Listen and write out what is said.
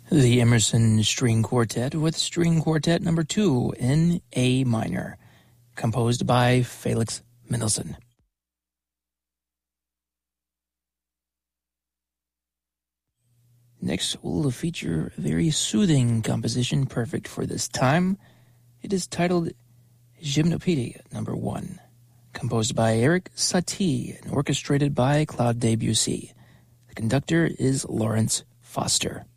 The Emerson String Quartet with String Quartet number 2 in A minor, composed by Felix Mendelssohn. Next, we'll feature a very soothing composition perfect for this time. It is titled Gymnopédie number 1, composed by Eric Satie and orchestrated by Claude Debussy. The conductor is Lawrence Foster.